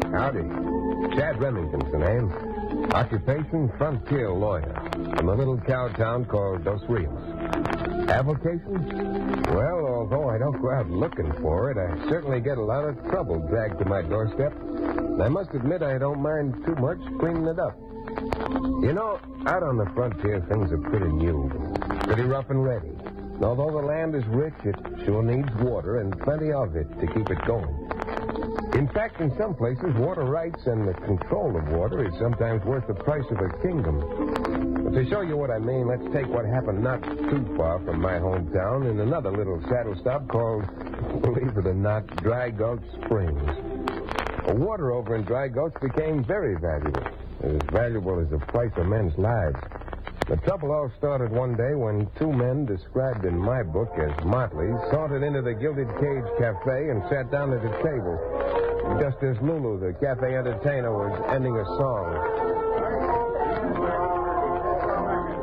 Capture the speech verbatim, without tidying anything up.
Howdy. Chad Remington's the name. Occupation, frontier lawyer. From a little cow town called Dos Rios. Avocation? Well, although I don't go out looking for it, I certainly get a lot of trouble dragged to my doorstep. And I must admit I don't mind too much cleaning it up. You know, out on the frontier, things are pretty new. Pretty rough and ready. And although the land is rich, it sure needs water and plenty of it to keep it going. In fact, in some places, water rights and the control of water is sometimes worth the price of a kingdom. But to show you what I mean, let's take what happened not too far from my hometown in another little saddle stop called, believe it or not, Dry Gulch Springs. The water over in Dry Gulch became very valuable, as valuable as the price of men's lives. The trouble all started one day when two men described in my book as motley sauntered into the Gilded Cage Cafe and sat down at a table, just as Lulu, the cafe entertainer, was ending a song.